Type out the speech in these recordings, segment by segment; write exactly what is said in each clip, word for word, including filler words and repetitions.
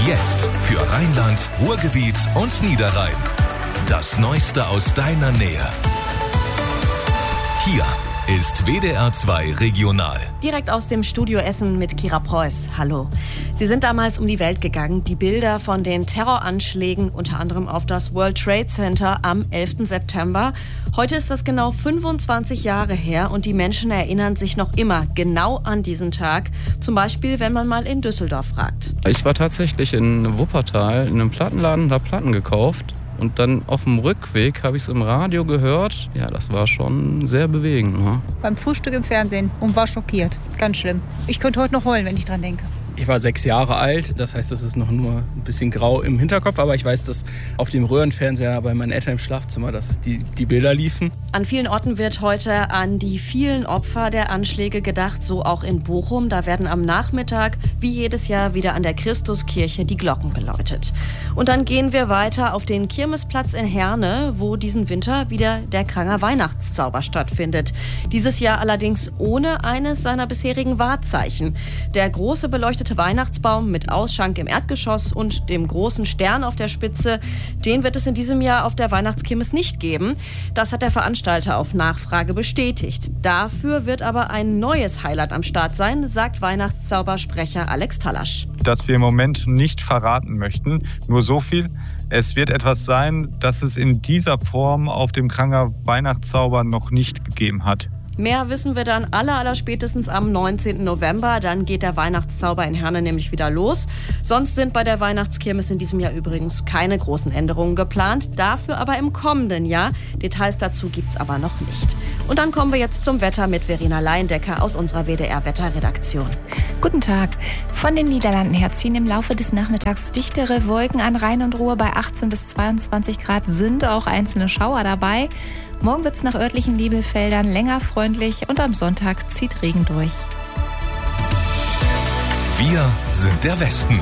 Jetzt für Rheinland, Ruhrgebiet und Niederrhein. Das Neueste aus deiner Nähe. Hier ist W D R zwei Regional. Direkt aus dem Studio Essen mit Kira Preuß. Hallo. Sie sind damals um die Welt gegangen. Die Bilder von den Terroranschlägen, unter anderem auf das World Trade Center am elften September. Heute ist das genau fünfundzwanzig Jahre her und die Menschen erinnern sich noch immer genau an diesen Tag. Zum Beispiel, wenn man mal in Düsseldorf fragt. Ich war tatsächlich in Wuppertal in einem Plattenladen und habe Platten gekauft. Und dann auf dem Rückweg habe ich es im Radio gehört. Ja, das war schon sehr bewegend. Ne? Beim Frühstück im Fernsehen und war schockiert. Ganz schlimm. Ich könnte heute noch heulen, wenn ich dran denke. Ich war sechs Jahre alt, das heißt, das ist noch nur ein bisschen grau im Hinterkopf. Aber ich weiß, dass auf dem Röhrenfernseher bei meinen Eltern im Schlafzimmer dass die, die Bilder liefen. An vielen Orten wird heute an die vielen Opfer der Anschläge gedacht, so auch in Bochum. Da werden am Nachmittag, wie jedes Jahr, wieder an der Christuskirche die Glocken geläutet. Und dann gehen wir weiter auf den Kirmesplatz in Herne, wo diesen Winter wieder der Kranger Weihnachtszauber stattfindet. Dieses Jahr allerdings ohne eines seiner bisherigen Wahrzeichen. Der große beleuchtete Weihnachtsbaum mit Ausschank im Erdgeschoss und dem großen Stern auf der Spitze, den wird es in diesem Jahr auf der Weihnachtskirmes nicht geben. Das hat der Veranstalter auf Nachfrage bestätigt. Dafür wird aber ein neues Highlight am Start sein, sagt Weihnachtszaubersprecher Alex Tallasch. Das wir im Moment nicht verraten möchten, nur so viel. Es wird etwas sein, das es in dieser Form auf dem Kranger Weihnachtszauber noch nicht gegeben hat. Mehr wissen wir dann aller, aller spätestens am neunzehnten November. Dann geht der Weihnachtszauber in Herne nämlich wieder los. Sonst sind bei der Weihnachtskirmes in diesem Jahr übrigens keine großen Änderungen geplant. Dafür aber im kommenden Jahr. Details dazu gibt's aber noch nicht. Und dann kommen wir jetzt zum Wetter mit Verena Leindecker aus unserer W D R-Wetterredaktion. Guten Tag. Von den Niederlanden her ziehen im Laufe des Nachmittags dichtere Wolken an Rhein und Ruhr. Bei achtzehn bis zweiundzwanzig Grad sind auch einzelne Schauer dabei. Morgen wird es nach örtlichen Nebelfeldern länger freundlich und am Sonntag zieht Regen durch. Wir sind der Westen.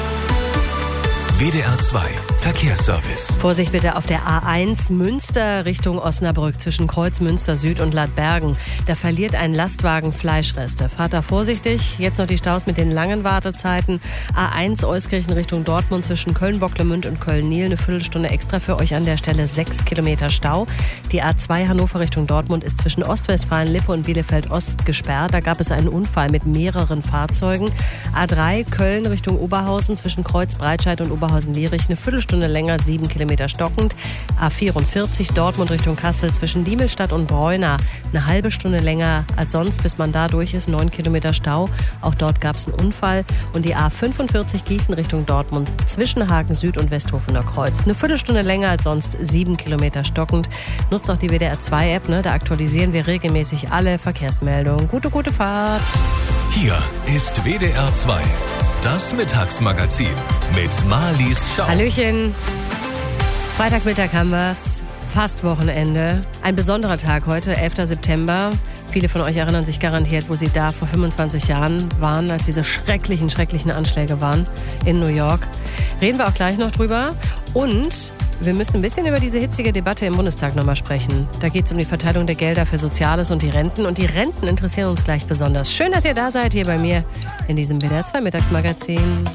W D R zwei Verkehrsservice. Vorsicht bitte auf der A eins Münster Richtung Osnabrück zwischen Kreuz Münster Süd und Ladbergen. Da verliert ein Lastwagen Fleischreste. Fahrt da vorsichtig. Jetzt noch die Staus mit den langen Wartezeiten. A eins Euskirchen Richtung Dortmund zwischen Köln-Bocklemünd und Köln-Niel. Eine Viertelstunde extra für euch an der Stelle. Sechs Kilometer Stau. Die A zwei Hannover Richtung Dortmund ist zwischen Ostwestfalen-Lippe und Bielefeld-Ost gesperrt. Da gab es einen Unfall mit mehreren Fahrzeugen. A drei Köln Richtung Oberhausen zwischen Kreuz Breitscheid und Oberhausen-Lierich. Eine Viertelstunde länger, sieben Kilometer stockend. A vierundvierzig Dortmund Richtung Kassel zwischen Diemelstadt und Bräuna. Eine halbe Stunde länger als sonst, bis man da durch ist. neun Kilometer Stau. Auch dort gab es einen Unfall. Und die A fünfundvierzig Gießen Richtung Dortmund zwischen Hagen Süd und Westhofener Kreuz. Eine Viertelstunde länger als sonst, sieben Kilometer stockend. Nutzt auch die W D R zwei App, ne? Da aktualisieren wir regelmäßig alle Verkehrsmeldungen. Gute, gute Fahrt. Hier ist W D R zwei. Das Mittagsmagazin mit Marlies Schau. Hallöchen. Freitagmittag haben wir's. Fast Wochenende. Ein besonderer Tag heute, elfter September. Viele von euch erinnern sich garantiert, wo sie da vor fünfundzwanzig Jahren waren, als diese schrecklichen, schrecklichen Anschläge waren in New York. Reden wir auch gleich noch drüber. Und wir müssen ein bisschen über diese hitzige Debatte im Bundestag nochmal sprechen. Da geht es um die Verteilung der Gelder für Soziales und die Renten. Und die Renten interessieren uns gleich besonders. Schön, dass ihr da seid hier bei mir in diesem W D R zwei Mittagsmagazin.